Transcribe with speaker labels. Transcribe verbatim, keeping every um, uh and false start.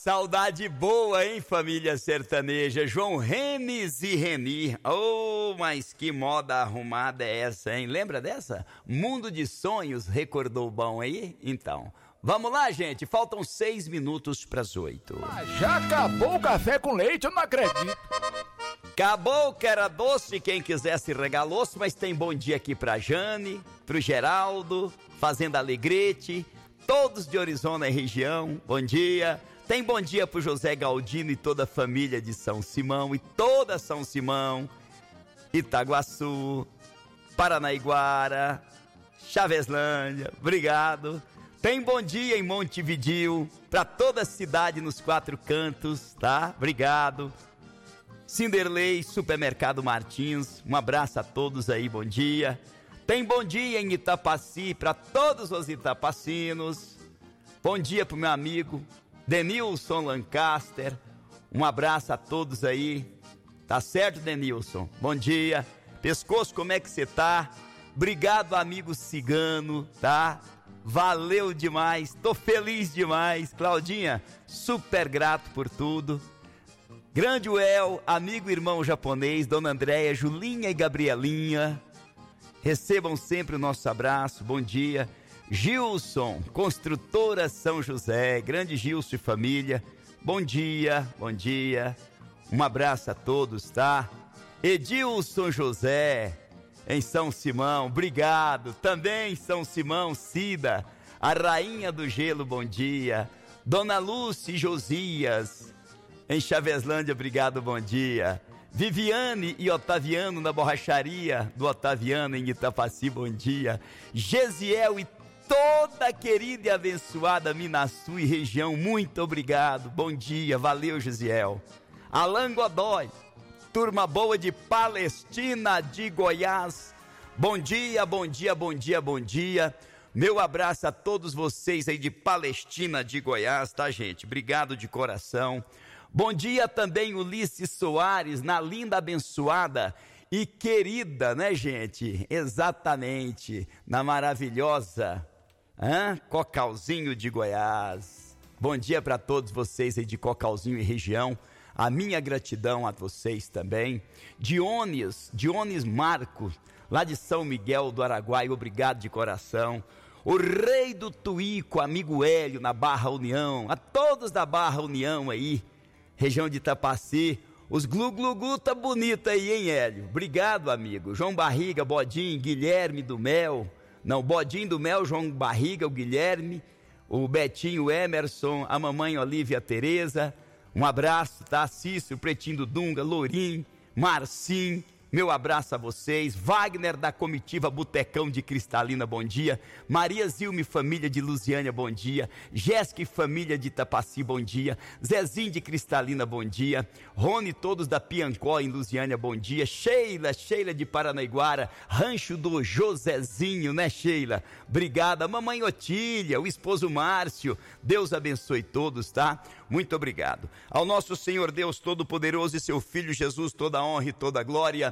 Speaker 1: Saudade boa, hein, família sertaneja? João Renes e Reni. Oh, mas que moda arrumada é essa, hein? Lembra dessa? Mundo de Sonhos, recordou bom aí? Então, vamos lá, gente. Faltam seis minutos para as oito.
Speaker 2: Mas já acabou o café com leite, eu não acredito.
Speaker 1: Acabou que era doce, quem quisesse regalou-se, mas tem bom dia aqui pra Jane, pro Geraldo, Fazenda Alegrete, todos de Orizona e região, bom dia. Tem bom dia pro José Galdino e toda a família de São Simão e toda São Simão, Itaguaçu, Paranaiguara, Chaveslândia, obrigado. Tem bom dia em Montevidil, pra toda a cidade nos quatro cantos, tá? Obrigado. Cinderlei, Supermercado Martins, um abraço a todos aí, bom dia. Tem bom dia em Itapaci, para todos os itapacinos. Bom dia pro meu amigo Denilson Lancaster, um abraço a todos aí. Tá certo, Denilson? Bom dia. Pescoço, como é que você tá? Obrigado, amigo cigano, tá? Valeu demais, tô feliz demais. Claudinha, super grato por tudo. Grande Well, amigo e irmão japonês, Dona Andréia, Julinha e Gabrielinha, recebam sempre o nosso abraço, bom dia. Gilson, Construtora São José, grande Gilson e família, bom dia, bom dia, um abraço a todos, tá? Edilson José, em São Simão, obrigado, também São Simão, Cida, a Rainha do Gelo, bom dia. Dona Lúcia e Josias, em Chaveslândia, obrigado, bom dia. Viviane e Otaviano na borracharia do Otaviano em Itapaci, bom dia. Gesiel e toda a querida e abençoada Minaçu e região, muito obrigado, bom dia, valeu Gesiel. Alan Godoy, turma boa de Palestina de Goiás, bom dia, bom dia, bom dia, bom dia. Meu abraço a todos vocês aí de Palestina de Goiás, tá, gente? Obrigado de coração. Bom dia também, Ulisses Soares, na linda, abençoada e querida, né, gente? Exatamente, na maravilhosa hein? Cocalzinho de Goiás. Bom dia para todos vocês aí de Cocalzinho e região. A minha gratidão a vocês também. Dionis, Dionis Marco, lá de São Miguel do Araguaia, obrigado de coração. O rei do Tuíco, amigo Hélio, na Barra União. A todos da Barra União aí, região de Itapaci, os glu-glu-glu tá bonito aí, hein, Hélio? Obrigado, amigo. João Barriga, Bodinho, Guilherme do Mel. Não, Bodinho do Mel, João Barriga, o Guilherme, o Betinho, o Emerson, a mamãe Olívia Tereza. Um abraço, tá? Cício, Pretinho do Dunga, Lourim, Marcinho. Meu abraço a vocês. Wagner da comitiva Botecão de Cristalina, bom dia. Maria Zilme, família de Lusiânia, bom dia. Jéssica e família de Itapaci, bom dia. Zezinho de Cristalina, bom dia. Rony, todos da Piancó em Lusiânia, bom dia. Sheila, Sheila de Paranaiguara, rancho do Josézinho, né, Sheila? Obrigada. Mamãe Otília, o esposo Márcio, Deus abençoe todos, tá? Muito obrigado. Ao nosso Senhor Deus Todo-Poderoso e seu Filho Jesus, toda a honra e toda a glória.